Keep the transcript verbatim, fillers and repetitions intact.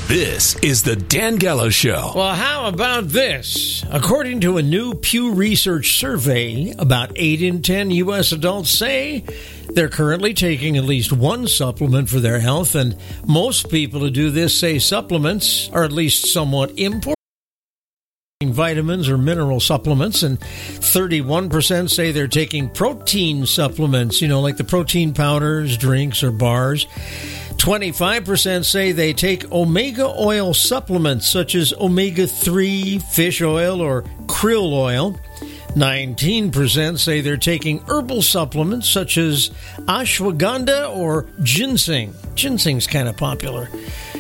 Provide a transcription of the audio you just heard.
This is the Dan Gallo Show. Well, how about this? According to a new Pew Research survey, about eight in ten U S adults say they're currently taking at least one supplement for their health, and most people who do this say supplements are at least somewhat important. Vitamins or mineral supplements, and thirty-one percent say they're taking protein supplements, you know, like the protein powders, drinks, or bars. twenty-five percent say they take omega oil supplements such as omega three, fish oil, or krill oil. nineteen percent say they're taking herbal supplements such as ashwagandha or ginseng. Ginseng's kind of popular.